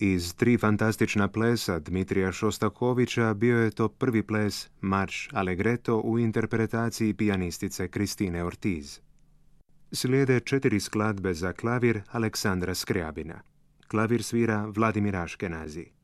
Iz 3 fantastična plesa Dmitrija Šostakovića bio je to prvi ples Marš Allegretto u interpretaciji pijanistice Kristine Ortiz. Slijede 4 skladbe za klavir Aleksandra Skryabina. Klavir svira Vladimir Aškenazi.